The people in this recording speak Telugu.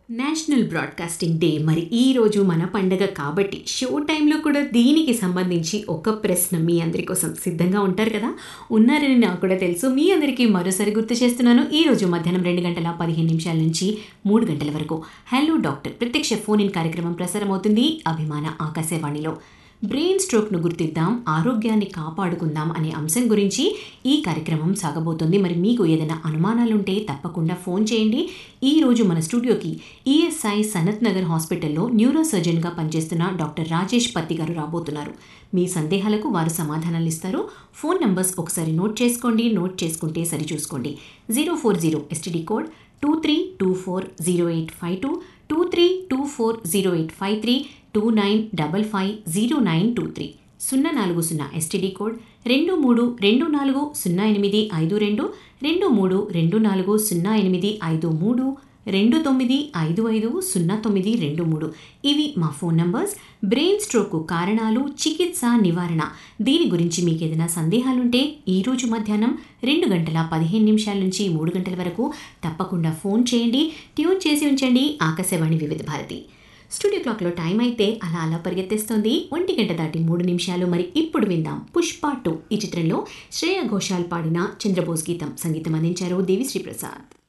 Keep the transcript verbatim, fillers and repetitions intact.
నేషనల్ బ్రాడ్కాస్టింగ్ డే మరి ఈ రోజు మన పండగ కాబట్టి షో టైంలో కూడా దీనికి సంబంధించి ఒక ప్రశ్న మీ అందరి కోసం సిద్ధంగా ఉంటారు కదా. ఉన్నారని నాకు కూడా తెలుసు. మీ అందరికీ మరోసారి గుర్తు చేస్తున్నాను. ఈ రోజు మధ్యాహ్నం రెండు గంటల పదిహేను నిమిషాల నుంచి మూడు గంటల వరకు హలో డాక్టర్ ప్రత్యక్ష ఫోన్ ఇన్ కార్యక్రమం ప్రసారం అవుతుంది అభిమాన ఆకాశవాణిలో. బ్రెయిన్ స్ట్రోక్ను గుర్తిద్దాం, ఆరోగ్యాన్ని కాపాడుకుందాం అనే అంశం గురించి ఈ కార్యక్రమం సాగబోతోంది. మరి మీకు ఏదైనా అనుమానాలుంటే తప్పకుండా ఫోన్ చేయండి. ఈరోజు మన స్టూడియోకి ఈఎస్ఐ సనత్ నగర్ హాస్పిటల్లో న్యూరో సర్జన్గా పనిచేస్తున్న డాక్టర్ రాజేష్ పత్తి గారు రాబోతున్నారు. మీ సందేహాలకు వారు సమాధానాలు ఇస్తారు. ఫోన్ నంబర్స్ ఒకసారి నోట్ చేసుకోండి. నోట్ చేసుకుంటే సరిచూసుకోండి. Zero four zero STD code two three two four zero eight five two two three two four zero eight five three two nine double five zero nine two three సున్నా నాలుగు సున్నా ఎస్టీడీ కోడ్ రెండు మూడు రెండు నాలుగు సున్నా ఎనిమిది ఐదు రెండు రెండు మూడు రెండు నాలుగు సున్నా ఎనిమిది ఐదు మూడు రెండు తొమ్మిది ఐదు ఐదు సున్నా తొమ్మిది రెండు మూడు ఇవి మా ఫోన్ నంబర్స్. బ్రెయిన్ స్ట్రోక్ కారణాలు, చికిత్స, నివారణ దీని గురించి మీకు ఏదైనా సందేహాలుంటే ఈరోజు మధ్యాహ్నం రెండు గంటల పదిహేను నిమిషాల నుంచి మూడు గంటల వరకు తప్పకుండా ఫోన్ చేయండి. ట్యూన్ చేసి ఉంచండి ఆకాశవాణి వివిధ భారతి. స్టూడియో క్లాక్లో టైం అయితే అలా అలా పరిగెత్తేస్తోంది. ఒంటి గంట దాటి మూడు నిమిషాలు. మరి ఇప్పుడు విందాం పుష్ప టూ ఈ చిత్రంలో శ్రేయా ఘోషాల్ పాడిన చంద్రబోస్ గీతం. సంగీతం అందించారు దేవిశ్రీ ప్రసాద్.